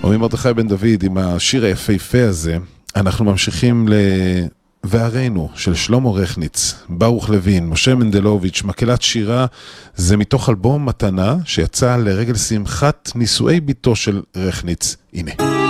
רבי מרדכי בן דוד עם השיר היפהפה הזה. אנחנו ממשיכים וערינו של שלמה רכניץ, ברוך לוין, משה מנדלוביץ', מקהלת שירה. זה מתוך אלבום מתנה שיצא לרגל שמחת נישואי ביתו של רכניץ. הנה.